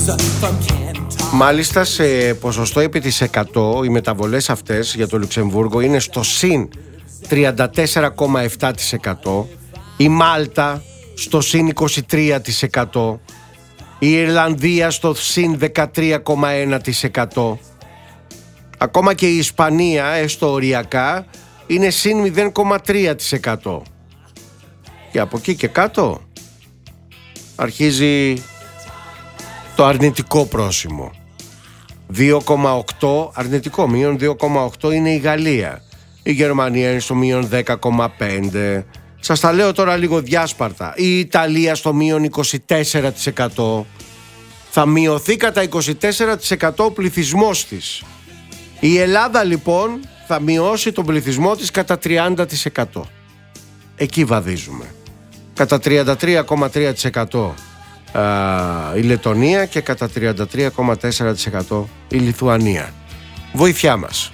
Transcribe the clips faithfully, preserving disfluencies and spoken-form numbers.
Μάλιστα σε ποσοστό επί της εκατό οι μεταβολές αυτές για το Λουξεμβούργο είναι στο συν τριάντα τέσσερα κόμμα επτά τοις εκατό, η Μάλτα στο συν είκοσι τρία τοις εκατό, η Ιρλανδία στο συν δεκατρία κόμμα ένα τοις εκατό, ακόμα και η Ισπανία έστω οριακά είναι συν μηδέν κόμμα τρία τοις εκατό. Και από εκεί και κάτω αρχίζει το αρνητικό πρόσημο. δύο κόμμα οκτώ αρνητικό, μείον δύο κόμμα οκτώ είναι η Γαλλία. Η Γερμανία είναι στο μείον δέκα κόμμα πέντε. Σας τα λέω τώρα λίγο διάσπαρτα. Η Ιταλία στο μείον είκοσι τέσσερα τοις εκατό. Θα μειωθεί κατά είκοσι τέσσερα τοις εκατό ο πληθυσμός της. Η Ελλάδα λοιπόν θα μειώσει τον πληθυσμό της κατά τριάντα τοις εκατό. Εκεί βαδίζουμε. Κατά τριάντα τρία κόμμα τρία τοις εκατό α, η Λετονία και κατά τριάντα τρία κόμμα τέσσερα τοις εκατό η Λιθουανία. Βοήθειά μας.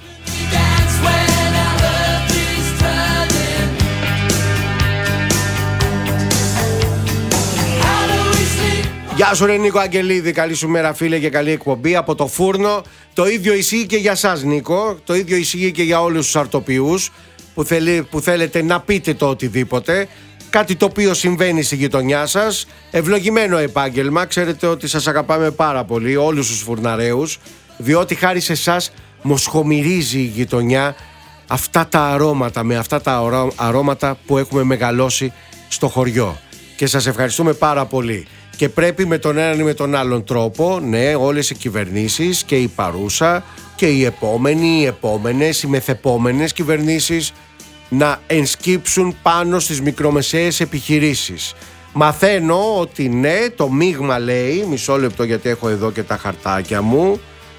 Γεια σου ρε Νίκο Αγγελίδη, καλή σου μέρα φίλε και καλή εκπομπή από το φούρνο. Το ίδιο ισχύει και για σας Νίκο, το ίδιο ισχύει και για όλους τους αρτοποιούς που, θέλει, που θέλετε να πείτε το οτιδήποτε. Κάτι το οποίο συμβαίνει στη γειτονιά σας. Ευλογημένο επάγγελμα, ξέρετε ότι σας αγαπάμε πάρα πολύ όλους τους φουρναρέους, διότι χάρη σε εσάς μοσχομυρίζει η γειτονιά αυτά τα αρώματα, με αυτά τα αρώματα που έχουμε μεγαλώσει στο χωριό. Και σας ευχαριστούμε πάρα πολύ. Και πρέπει με τον έναν ή με τον άλλον τρόπο, ναι, όλες οι κυβερνήσεις και η παρούσα και οι επόμενοι, οι επόμενες, οι μεθεπόμενες κυβερνήσεις να ενσκύψουν πάνω στις μικρομεσαίες επιχειρήσεις. Μαθαίνω ότι ναι, το μείγμα λέει, μισό λεπτό γιατί έχω εδώ και τα χαρτάκια μου,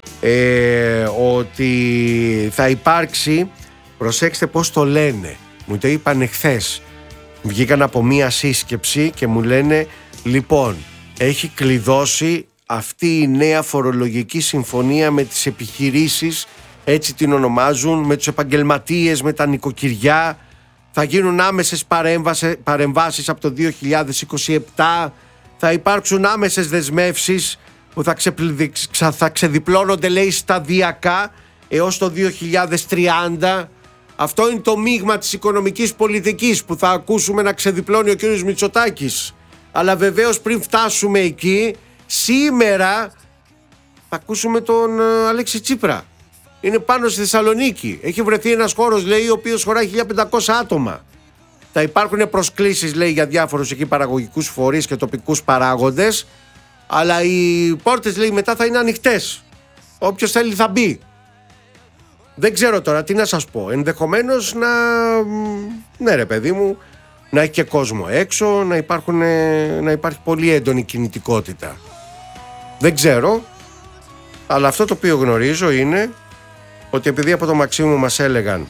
ε, ότι θα υπάρξει, προσέξτε πώς το λένε, μου το είπαν εχθές, βγήκαν από μία σύσκεψη και μου λένε, λοιπόν, έχει κλειδώσει αυτή η νέα φορολογική συμφωνία με τις επιχειρήσεις, έτσι την ονομάζουν, με τους επαγγελματίες, με τα νοικοκυριά. Θα γίνουν άμεσες παρεμβάσεις από το δύο χιλιάδες είκοσι επτά. Θα υπάρξουν άμεσες δεσμεύσεις που θα, ξεπληδι... θα ξεδιπλώνονται, λέει, σταδιακά έως το δύο χιλιάδες τριάντα. Αυτό είναι το μείγμα της οικονομικής πολιτικής που θα ακούσουμε να ξεδιπλώνει ο κύριος Μητσοτάκης. Αλλά βεβαίως πριν φτάσουμε εκεί, σήμερα θα ακούσουμε τον Αλέξη Τσίπρα. Είναι πάνω στη Θεσσαλονίκη. Έχει βρεθεί ένας χώρος, λέει, ο οποίος χωράει χίλια πεντακόσια άτομα. Θα υπάρχουν προσκλήσεις, λέει, για διάφορους εκεί παραγωγικούς φορείς και τοπικούς παράγοντες. Αλλά οι πόρτες, λέει, μετά θα είναι ανοιχτές. Όποιος θέλει θα μπει. Δεν ξέρω τώρα τι να σας πω. Ενδεχομένως να... Ναι ρε παιδί μου, να έχει και κόσμο έξω, να, υπάρχουν, να υπάρχει πολύ έντονη κινητικότητα. Δεν ξέρω. Αλλά αυτό το οποίο γνωρίζω είναι ότι επειδή από το Μαξίμου μας έλεγαν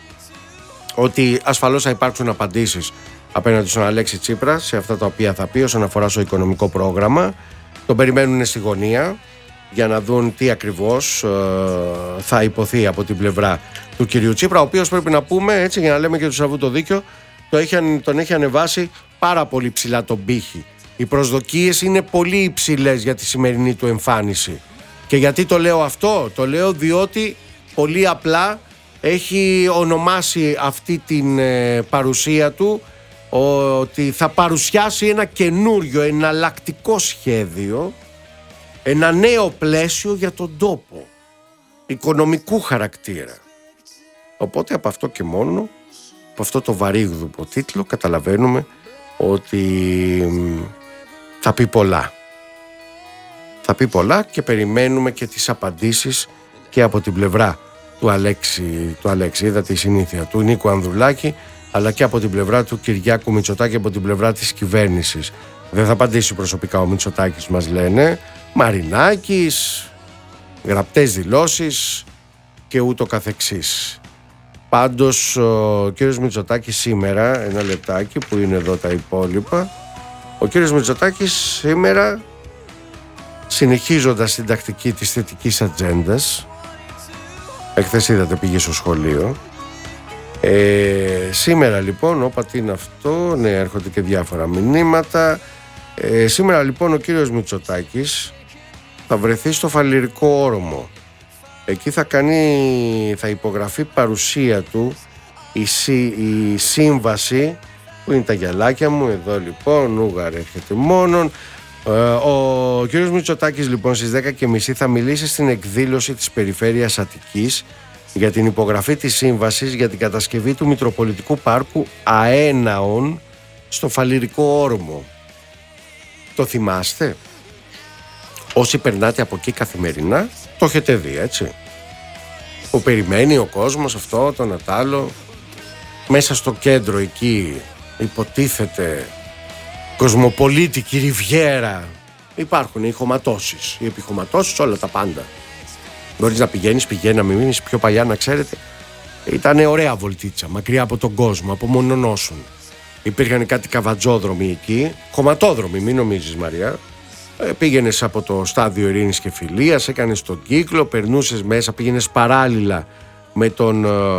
ότι ασφαλώς θα υπάρξουν απαντήσεις απέναντι στον Αλέξη Τσίπρα σε αυτά τα οποία θα πει όσον αφορά στο οικονομικό πρόγραμμα, τον περιμένουν στη γωνία για να δουν τι ακριβώς ε, θα υποθεί από την πλευρά του κυρίου Τσίπρα, ο οποίος, πρέπει να πούμε έτσι για να λέμε και του Σαββού το δίκιο, το έχει, τον έχει ανεβάσει πάρα πολύ ψηλά τον πύχη. Οι προσδοκίες είναι πολύ υψηλές για τη σημερινή του εμφάνιση. Και γιατί το λέω αυτό? Το λέω διότι πολύ απλά έχει ονομάσει αυτή την ε, παρουσία του ότι θα παρουσιάσει ένα καινούριο, εναλλακτικό σχέδιο, ένα νέο πλαίσιο για τον τόπο, οικονομικού χαρακτήρα. Οπότε από αυτό και μόνο, από αυτό το βαρύγδουπο τίτλο, καταλαβαίνουμε ότι θα πει πολλά. Θα πει πολλά και περιμένουμε και τις απαντήσεις και από την πλευρά του Αλέξη, του Αλέξη, είδατε η συνήθεια, του Νίκου Ανδρουλάκη, αλλά και από την πλευρά του Κυριάκου Μητσοτάκη, από την πλευρά της κυβέρνησης. Δεν θα απαντήσει προσωπικά ο Μητσοτάκης, μας λένε, Μαρινάκης, γραπτές δηλώσεις και ούτω καθεξής. Πάντως ο κύριος Μητσοτάκης σήμερα, ένα λεπτάκι που είναι εδώ τα υπόλοιπα, ο κύριος Μητσοτάκης σήμερα, συνεχίζοντας την τακτική της θετικής ατζέντας, εχθές είδατε πήγε στο σχολείο, ε, σήμερα λοιπόν, όπα τι είναι αυτό, ναι, έρχονται και διάφορα μηνύματα. Ε, σήμερα λοιπόν ο κύριος Μητσοτάκης θα βρεθεί στο Φαλιρικό Όρμο. Εκεί θα κάνει, θα υπογραφεί παρουσία του η, σύ, η σύμβαση, που είναι τα γυαλάκια μου, εδώ λοιπόν, Ούγαρ έρχεται μόνον. Ε, ο κ. Μητσοτάκης λοιπόν στις δέκα και μισή θα μιλήσει στην εκδήλωση της Περιφέρειας Αττικής για την υπογραφή της σύμβασης για την κατασκευή του Μητροπολιτικού Πάρκου Αέναων στο Φαλιρικό Όρμο. Το θυμάστε? Όσοι περνάτε από εκεί καθημερινά, το έχετε δει, έτσι. Που περιμένει ο κόσμος αυτό, το Νατάλο. Μέσα στο κέντρο εκεί υποτίθεται κοσμοπολίτικη ριβιέρα. Υπάρχουν οι χωματώσεις, οι επιχωματώσεις, όλα τα πάντα. Μπορείς να πηγαίνεις, πηγαίνει να μην μείνεις. Πιο παλιά, να ξέρετε, ήταν ωραία βολτίτσα, μακριά από τον κόσμο, από μονονόσουν. Υπήρχαν κάτι καβατζόδρομοι εκεί, χωματόδρομοι, μην νομίζεις, Μαρία. Ε, πήγαινες από το στάδιο Ειρήνης και Φιλίας, έκανες τον κύκλο, περνούσες μέσα, πήγαινες παράλληλα με, τον,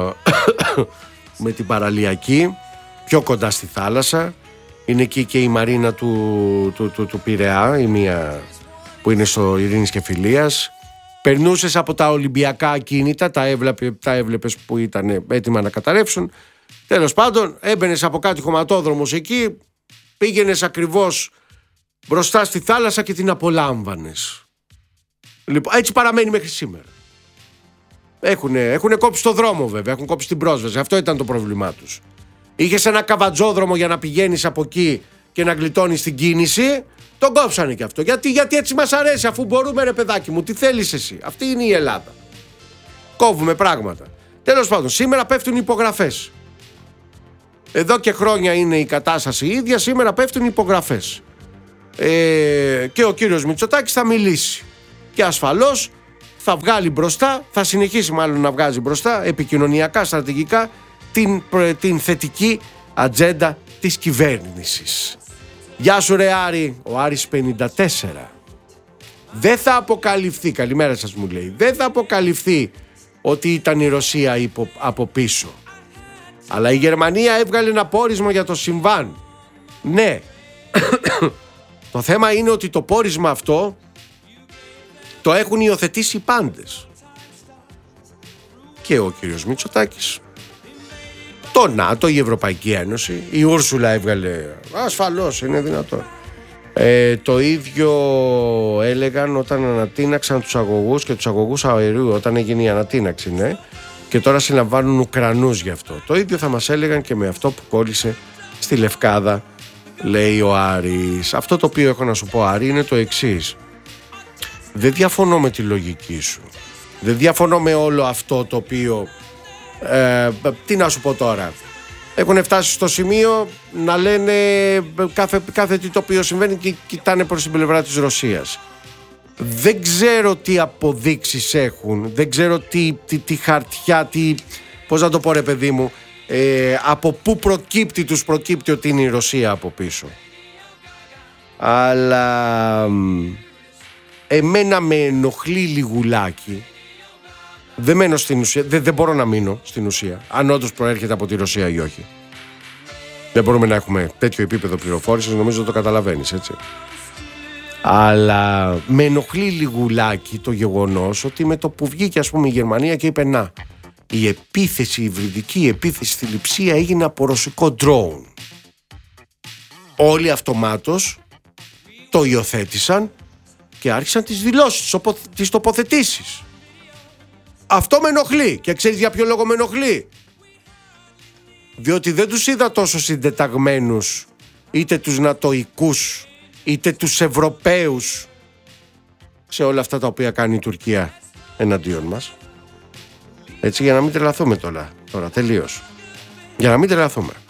με την παραλιακή, πιο κοντά στη θάλασσα. Είναι εκεί και η μαρίνα του, του, του, του Πειραιά, η μία που είναι στο Ειρήνης και Φιλίας. Περνούσες από τα Ολυμπιακά ακίνητα, τα, έβλεπε, τα έβλεπες που ήταν έτοιμα να καταρρεύσουν. Τέλος πάντων, έμπαινες από κάτι χωματόδρομος εκεί, πήγαινες ακριβώς μπροστά στη θάλασσα και την απολάμβανες. Λοιπόν, έτσι παραμένει μέχρι σήμερα. Έχουνε, έχουνε κόψει το δρόμο βέβαια, έχουν κόψει την πρόσβαση. Αυτό ήταν το πρόβλημά τους. Είχες ένα καβατζόδρομο για να πηγαίνεις από εκεί και να γλιτώνεις την κίνηση. Τον κόψανε και αυτό. Γιατί, γιατί έτσι μας αρέσει, αφού μπορούμε, ρε παιδάκι μου. Τι θέλεις εσύ? Αυτή είναι η Ελλάδα. Κόβουμε πράγματα. Τέλος πάντων, σήμερα πέφτουν οι υπογραφές. Εδώ και χρόνια είναι η κατάσταση η ίδια, σήμερα πέφτουν οι υπογραφές. Ε, και ο κύριος Μητσοτάκης θα μιλήσει. Και ασφαλώς θα βγάλει μπροστά, θα συνεχίσει μάλλον να βγάζει μπροστά, επικοινωνιακά, στρατηγικά, την, την θετική ατζέντα της κυβέρνησης. Γεια σου ρε Άρη, ο Άρης πενήντα τέσσερα. Δεν θα αποκαλυφθεί, καλημέρα σας μου λέει, δεν θα αποκαλυφθεί ότι ήταν η Ρωσία υπο, από πίσω. Αλλά η Γερμανία έβγαλε ένα πόρισμα για το συμβάν. Ναι. Το θέμα είναι ότι το πόρισμα αυτό το έχουν υιοθετήσει οι πάντες. Και ο κύριος Μητσοτάκης, το ΝΑΤΟ, η Ευρωπαϊκή Ένωση, η Ούρσουλα έβγαλε, ασφαλώς είναι δυνατόν. Ε, το ίδιο έλεγαν όταν ανατείναξαν τους αγωγούς και τους αγωγούς αερίου, όταν έγινε η ανατείναξη, ναι, και τώρα συλλαμβάνουν Ουκρανούς γι' αυτό. Το ίδιο θα μας έλεγαν και με αυτό που κόλλησε στη Λευκάδα, λέει ο Άρης. Αυτό το οποίο έχω να σου πω, Άρη, είναι το εξής. Δεν διαφωνώ με τη λογική σου. Δεν διαφωνώ με όλο αυτό το οποίο... Ε, τι να σου πω τώρα. Έχουν φτάσει στο σημείο να λένε κάθε, κάθε τι το οποίο συμβαίνει και κοιτάνε προς την πλευρά της Ρωσίας. Δεν ξέρω τι αποδείξεις έχουν. Δεν ξέρω τι, τι, τι χαρτιά, τι... Πώς να το πω ρε παιδί μου. Ε, από πού προκύπτει, τους προκύπτει ότι είναι η Ρωσία από πίσω. Αλλά εμένα με ενοχλεί λιγουλάκι. Δεν μένω στην ουσία, δεν, δεν μπορώ να μείνω στην ουσία, αν όντως προέρχεται από τη Ρωσία ή όχι. Δεν μπορούμε να έχουμε τέτοιο επίπεδο πληροφόρησης, νομίζω το καταλαβαίνεις, έτσι. Αλλά με ενοχλεί λιγουλάκι το γεγονός ότι με το που βγήκε, ας πούμε, η Γερμανία και είπε να, η επίθεση, η υβριδική επίθεση στη Λειψία έγινε από ρωσικό ντρόουν. Όλοι αυτομάτως το υιοθέτησαν και άρχισαν τις δηλώσεις, τις τοποθετήσεις. Αυτό με ενοχλεί. Και ξέρεις για ποιο λόγο με ενοχλεί? Διότι δεν τους είδα τόσο συντεταγμένους, είτε τους νατοικούς είτε τους Ευρωπαίους, σε όλα αυτά τα οποία κάνει η Τουρκία εναντίον μας. Έτσι, για να μην τρελαθούμε τώρα, τώρα τελείως. Για να μην τρελαθούμε.